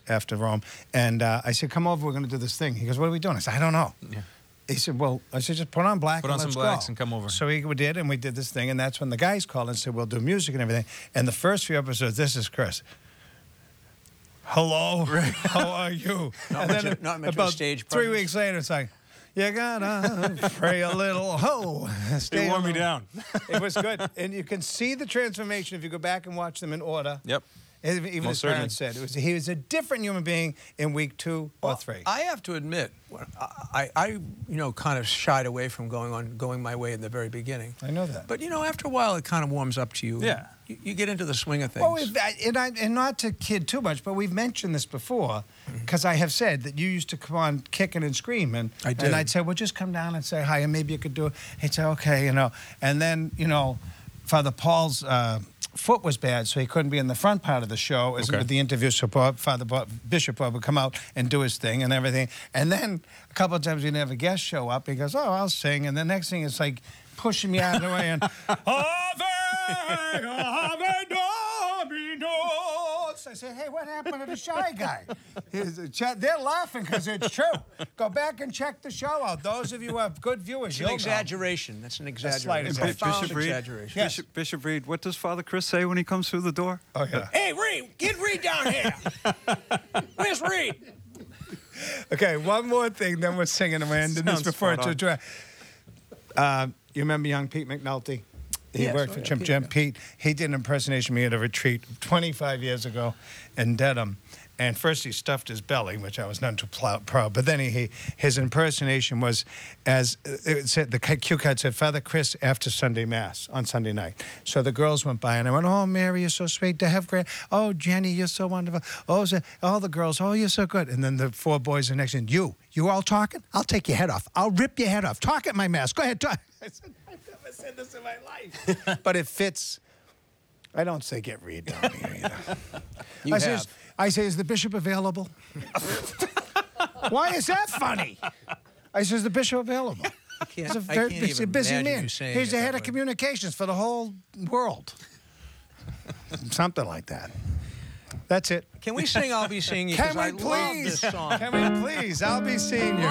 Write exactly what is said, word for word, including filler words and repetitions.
after Rome. And uh, I said, come over, we're going to do this thing. He goes, what are we doing? I said, I don't know. Yeah. He said, well, I said, just put on black Put and on let's some blacks go. and come over. So we did, and we did this thing, and that's when the guys called and said, we'll do music and everything. And the first few episodes, this is Chris. Hello, how are you? Not and much then of- not much of a about stage three presence. weeks later, it's like, you gotta pray a little. Ho, stay They wore a me little. down. It was good, and you can see the transformation if you go back and watch them in order. Yep. Even even Most his parents certainly. said it was he was a different human being in week two or three. I have to admit, I, I, you know, kind of shied away from going on, going my way in the very beginning. I know that. But you know, after a while, it kind of warms up to you. Yeah. You, you get into the swing of things. Well, we've, and, I, and not to kid too much, but we've mentioned this before, because I have said that you used to come on kicking and screaming. I did. And I'd say, well, just come down and say hi, and maybe you could do it. He'd say, okay, you know. And then, you know, Father Paul's uh, foot was bad, so he couldn't be in the front part of the show as Okay. with the interview. So Bob, Father Bob, Bishop Bob would come out and do his thing and everything. And then a couple of times we'd have a guest show up. He goes, oh, I'll sing. And the next thing is like pushing me out of the way and Ave, Ave Dominus. I said, hey, what happened to the shy guy? He's- They're laughing because it's true. Go back and check the show out. Those of you who have good viewers, It's you'll an know. exaggeration. That's an exaggeration. slight Profound Bishop Reed, exaggeration. Yes. Bishop, Bishop Reed, what does Father Chris say when he comes through the door? Oh, yeah. Hey, Reed, get Reed down here. Where's Reed? Okay, one more thing, then we're singing and we're ending this Sounds before spot it's a on. dry. Uh, you remember young Pete McNulty? He Yes, worked oh, for yeah, Jim. Pete, Jim yeah. Pete. He did an impersonation of me at a retreat twenty-five years ago in Dedham. And first he stuffed his belly, which I was none too plow- proud. But then he, he his impersonation was as it said. The cue card said, "Father Chris after Sunday Mass on Sunday night." So the girls went by and I went, "Oh, Mary, you're so sweet to have great. Oh, Jenny, you're so wonderful. Oh, so, all the girls, oh, you're so good." And then the four boys are next to you. You all talking? I'll take your head off. I'll rip your head off. Talk at my Mass. Go ahead, talk. I said, I've never said this in my life. But it fits. I don't say get Reed down here either. You I have. Says, I say, is the bishop available? Why is that funny? I says, the bishop available? can't- He's a I very can't he's a even busy imagine man. you saying He's it the that head of way. communications for the whole world. Something like that. That's it. Can we sing I'll Be Seeing You? Can 'Cause we I love please? this song. Can we please? I'll be seeing you.